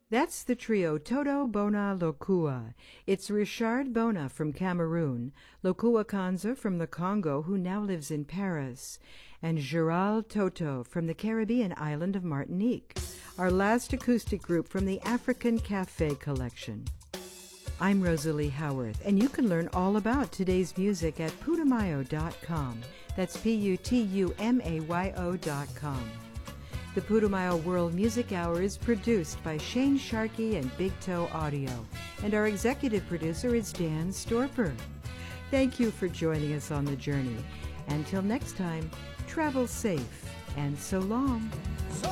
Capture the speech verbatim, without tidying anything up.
That's the trio Toto Bona Lokua. It's Richard Bona from Cameroon, Lokua Kanza from the Congo, who now lives in Paris, and Gerald Toto from the Caribbean island of Martinique, our last acoustic group from the African Cafe collection. I'm Rosalie Howarth, and you can learn all about today's music at putumayo dot com. That's P U T U M A Y O dot com. The Putumayo World Music Hour is produced by Shane Sharkey and Big Toe Audio, and our executive producer is Dan Storper. Thank you for joining us on the journey. Until next time, travel safe, and so long.